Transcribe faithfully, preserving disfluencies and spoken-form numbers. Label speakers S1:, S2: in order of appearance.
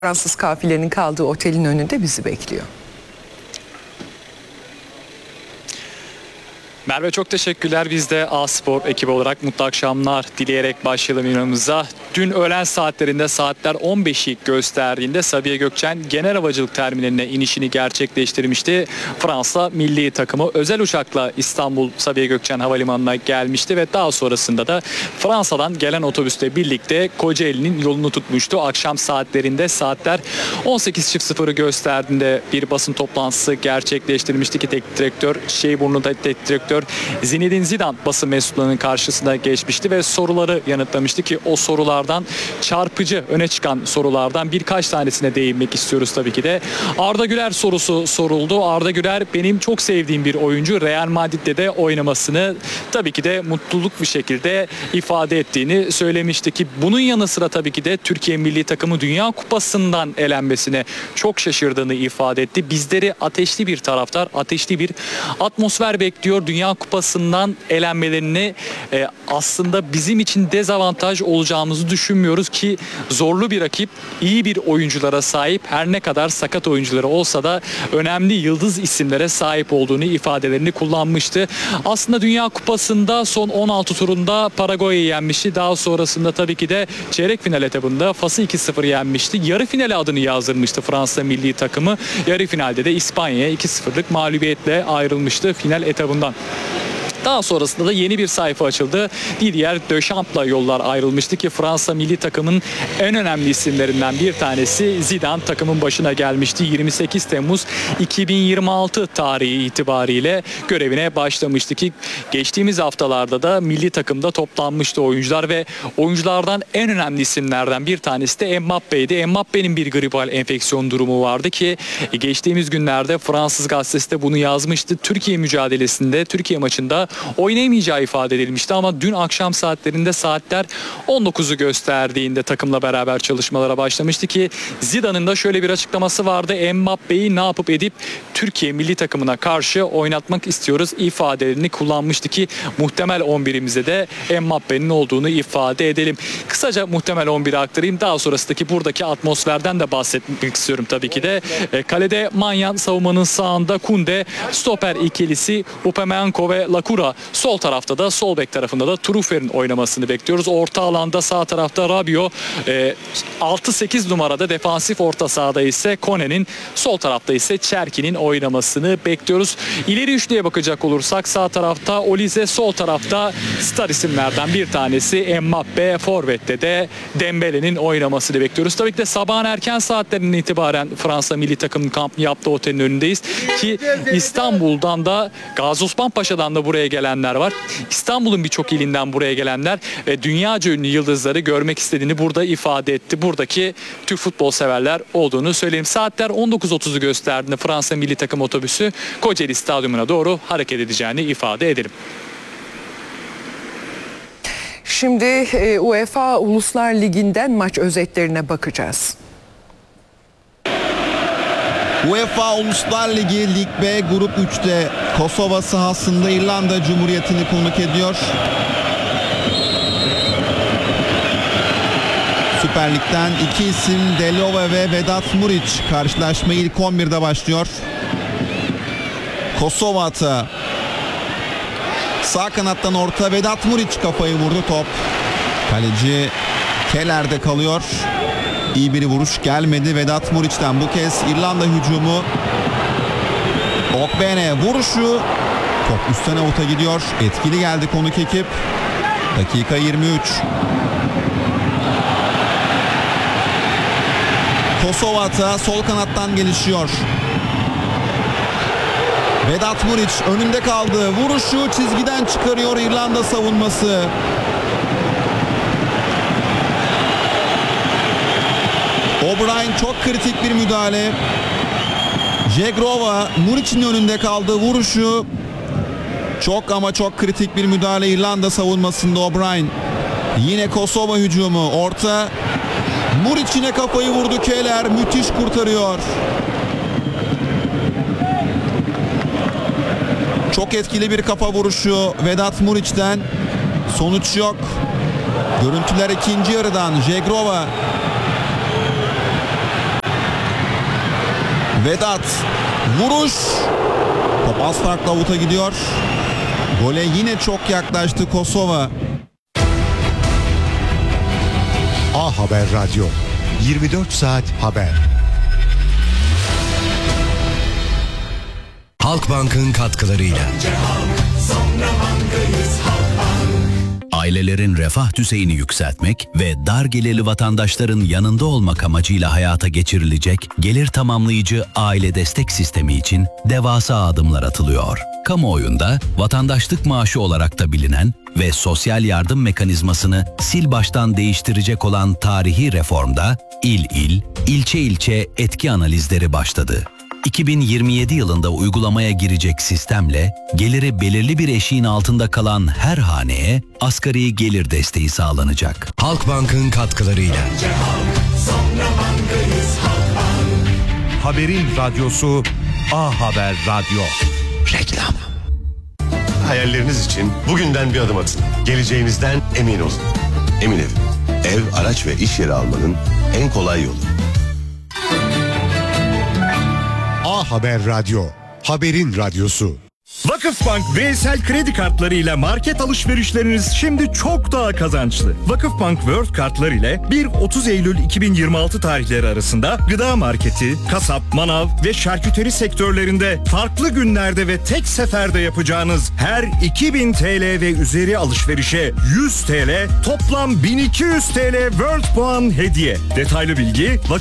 S1: Fransız kafilenin kaldığı otelin önünde bizi bekliyor.
S2: Merve, çok teşekkürler. Biz de A-Spor ekibi olarak mutlu akşamlar dileyerek başlayalım inanımıza. Dün öğlen saatlerinde saatler on beşi gösterdiğinde Sabiha Gökçen Genel Havacılık Terminaline inişini gerçekleştirmişti. Fransa milli takımı özel uçakla İstanbul Sabiha Gökçen Havalimanı'na gelmişti ve daha sonrasında da Fransa'dan gelen otobüsle birlikte Kocaeli'nin yolunu tutmuştu. Akşam saatlerinde saatler on sekiz sıfırı gösterdiğinde bir basın toplantısı gerçekleştirmişti ki teknik direktör Şeyburnu'da teknik direktör Zinedine Zidane basın mensuplarının karşısına geçmişti ve soruları yanıtlamıştı ki o sorulardan çarpıcı öne çıkan sorulardan birkaç tanesine değinmek istiyoruz tabii ki de. Arda Güler sorusu soruldu. Arda Güler benim çok sevdiğim bir oyuncu. Real Madrid'de de oynamasını tabii ki de mutluluk bir şekilde ifade ettiğini söylemişti ki bunun yanı sıra tabii ki de Türkiye Milli Takımı Dünya Kupası'ndan elenmesine çok şaşırdığını ifade etti. Bizleri ateşli bir taraftar, ateşli bir atmosfer bekliyor. Dünya Kupası'ndan elenmelerini e, aslında bizim için dezavantaj olacağımızı düşünmüyoruz ki zorlu bir rakip, iyi bir oyunculara sahip, her ne kadar sakat oyuncuları olsa da önemli yıldız isimlere sahip olduğunu ifadelerini kullanmıştı. Aslında Dünya Kupası'nda son on altı turunda Paraguay'ı yenmişti. Daha sonrasında tabii ki de çeyrek final etabında Fas'ı iki sıfır yenmişti. Yarı finale adını yazdırmıştı Fransa milli takımı. Yarı finalde de İspanya'ya iki sıfırlık mağlubiyetle ayrılmıştı final etabından. Daha sonrasında da yeni bir sayfa açıldı. Didier Deschamps'la yollar ayrılmıştı ki Fransa milli takımın en önemli isimlerinden bir tanesi Zidane takımın başına gelmişti. yirmi sekiz Temmuz iki bin yirmi altı tarihi itibariyle görevine başlamıştı ki geçtiğimiz haftalarda da milli takımda toplanmıştı oyuncular ve oyunculardan en önemli isimlerden bir tanesi de Mbappe'ydi. Mbappe'nin bir gribal enfeksiyon durumu vardı ki geçtiğimiz günlerde Fransız gazetesi de bunu yazmıştı. Türkiye mücadelesinde, Türkiye maçında oynayamayacağı ifade edilmişti ama dün akşam saatlerinde saatler on dokuzu gösterdiğinde takımla beraber çalışmalara başlamıştı ki Zidane'ın da şöyle bir açıklaması vardı. Mbappe'yi ne yapıp edip Türkiye milli takımına karşı oynatmak istiyoruz ifadelerini kullanmıştı ki muhtemel on birimize de Mbappe'nin olduğunu ifade edelim. Kısaca muhtemel on biri aktarayım. Daha sonrasındaki buradaki atmosferden de bahsetmek istiyorum tabii ki de. E, kalede Manyan, savunmanın sağında Kunde, stoper ikilisi Upamecano ve Lacura. Sol tarafta da sol bek tarafında da Trufer'in oynamasını bekliyoruz. Orta alanda sağ tarafta Rabiot, e, altı sekiz numarada defansif orta sahada ise Kone'nin, sol tarafta ise Çerki'nin oynamasını bekliyoruz. İleri üçlüye bakacak olursak sağ tarafta Olise, sol tarafta star isimlerden bir tanesi Mbappe, forvette de Dembele'nin oynamasını bekliyoruz. Tabii ki de sabahın erken saatlerinden itibaren Fransa milli takımının kampını yaptığı otelin önündeyiz ki İstanbul'dan da Gazi Osman Paşa'dan da buraya gelenler var. İstanbul'un birçok ilinden buraya gelenler ve dünyaca ünlü yıldızları görmek istediğini burada ifade etti. Buradaki Türk futbol severler olduğunu söyleyeyim. Saatler on dokuz otuzu gösterdiğinde Fransa milli takım otobüsü Kocaeli Stadyumuna doğru hareket edeceğini ifade edelim.
S1: Şimdi e, UEFA Uluslar Ligi'nden maç özetlerine bakacağız.
S3: UEFA Uluslar Ligi Lig B Grup üçte Kosova sahasında İrlanda Cumhuriyeti'ni konuk ediyor. Süper Lig'den iki isim Delove ve Vedat Muriç karşılaşma ilk on birde başlıyor. Kosova atı. Sağ kanattan orta Vedat Muriç kafayı vurdu, top kaleci Keller'de kalıyor. İyi bir vuruş gelmedi Vedat Muriç'ten. Bu kez İrlanda hücumu. Okbene vuruşu. Top üstten avuta gidiyor. Etkili geldi konuk ekip. Dakika yirmi üç. Kosova ata sol kanattan gelişiyor. Vedat Muriç önünde kaldı. Vuruşu çizgiden çıkarıyor İrlanda savunması. O'Brien çok kritik bir müdahale. Jegrova Muriç'in önünde kaldı. Vuruşu çok ama çok kritik bir müdahale İrlanda savunmasında. O'Brien. Yine Kosova hücumu. Orta. Muriç'ine kafayı vurdu Keller. Müthiş kurtarıyor. Çok etkili bir kafa vuruşu Vedat Muriç'ten. Sonuç yok. Görüntüler ikinci yarıdan. Jegrova Vedat vuruş. Top az farkla avuta gidiyor. Gole yine çok yaklaştı Kosova.
S4: A Haber Radyo. yirmi dört saat haber.
S5: Halkbank'ın katkılarıyla. Ailelerin refah düzeyini yükseltmek ve dar gelirli vatandaşların yanında olmak amacıyla hayata geçirilecek gelir tamamlayıcı aile destek sistemi için devasa adımlar atılıyor. Kamuoyunda vatandaşlık maaşı olarak da bilinen ve sosyal yardım mekanizmasını sil baştan değiştirecek olan tarihi reformda il il, ilçe ilçe etki analizleri başladı. iki bin yirmi yedi yılında uygulamaya girecek sistemle geliri belirli bir eşiğin altında kalan her haneye asgari gelir desteği sağlanacak. Halkbank'ın katkılarıyla.
S4: Haberin radyosu A Haber Radyo.
S5: Reklam.
S6: Hayalleriniz için bugünden bir adım atın. Geleceğinizden emin olun. Emin Ev. Ev, araç ve iş yeri almanın en kolay yolu.
S4: A Haber Radyo. Haberin radyosu.
S7: Vakıfbank bireysel kredi kartlarıyla market alışverişleriniz şimdi çok daha kazançlı. Vakıfbank World kartlar ile bir otuz Eylül iki bin yirmi altı tarihleri arasında gıda marketi, kasap, manav ve şarküteri sektörlerinde farklı günlerde ve tek seferde yapacağınız her iki bin T L ve üzeri alışverişe yüz T L, toplam bin iki yüz T L World puan hediye. Detaylı bilgi Vakıf